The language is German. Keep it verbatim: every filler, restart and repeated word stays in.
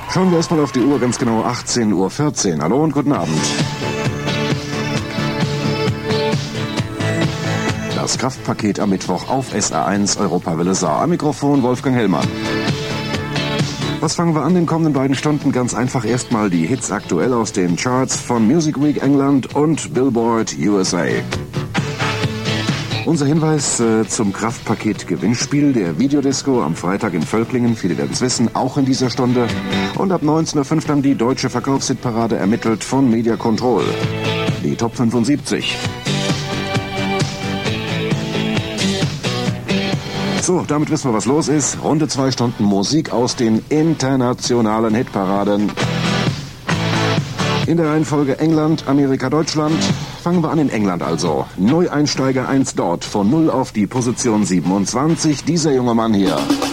Schauen wir erstmal auf die Uhr, ganz genau achtzehn Uhr vierzehn. Hallo und guten Abend. Das Kraftpaket am Mittwoch auf S R eins Europawelle Saar. Am Mikrofon Wolfgang Hellmann. Was fangen wir an den kommenden beiden Stunden? Ganz einfach erstmal die Hits aktuell aus den Charts von Music Week England und Billboard U S A. Unser Hinweis äh, zum Kraftpaket-Gewinnspiel der Videodisco am Freitag in Völklingen. Viele werden es wissen, auch in dieser Stunde. Und ab neunzehn Uhr fünf dann die deutsche Verkaufshitparade ermittelt von Media Control. Die Top fünfundsiebzig. So, damit wissen wir, was los ist. Runde zwei Stunden Musik aus den internationalen Hitparaden. In der Reihenfolge England, Amerika, Deutschland. Fangen wir an in England also. Neueinsteiger eins dort, von null auf die Position siebenundzwanzig. Dieser junge Mann hier.